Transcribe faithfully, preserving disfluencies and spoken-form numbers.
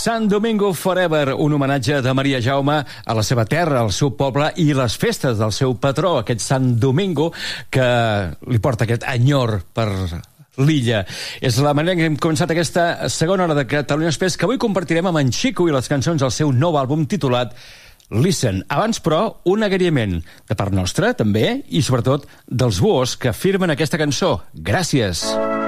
Sant Domingo Forever, un homenatge de Maria Jaume a la seva terra, al seu poble i les festes del seu patró, aquest Sant Domingo, que li porta aquest enyor per l'illa. És la manera que hem començat aquesta segona hora de Catalunya Express, que avui compartirem amb en Xico i les cançons del seu nou àlbum titulat Listen. Abans, però, un agraïment de part nostra, també, i sobretot dels Buhos, que firmen aquesta cançó. Gràcies.